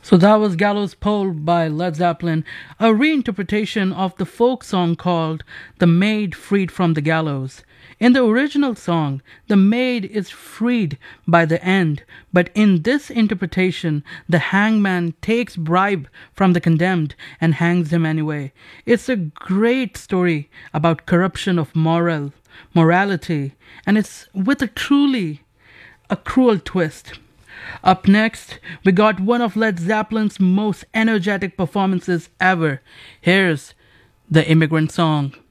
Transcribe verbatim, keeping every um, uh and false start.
So that was Gallows Pole by Led Zeppelin, a reinterpretation of the folk song called The Maid Freed from the Gallows. In the original song, the maid is freed by the end, but in this interpretation, the hangman takes bribe from the condemned and hangs him anyway. It's a great story about corruption of moral, morality, and it's with a truly a cruel twist. Up next, we got one of Led Zeppelin's most energetic performances ever. Here's The Immigrant Song.